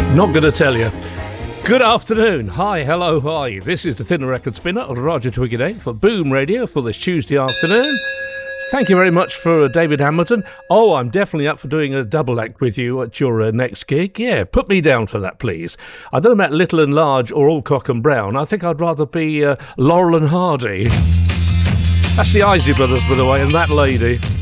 Not going to tell you. Good afternoon. Hi, hello, hi. This is the Thin Record Spinner, Roger Twiggy for Boom Radio for this Tuesday afternoon. Thank you very much for David Hamilton. Oh, I'm definitely up for doing a double act with you at your next gig. Yeah, put me down for that, please. I don't know about Little and Large or Alcock and Brown. I think I'd rather be Laurel and Hardy. That's the Isley Brothers, by the way, and that lady.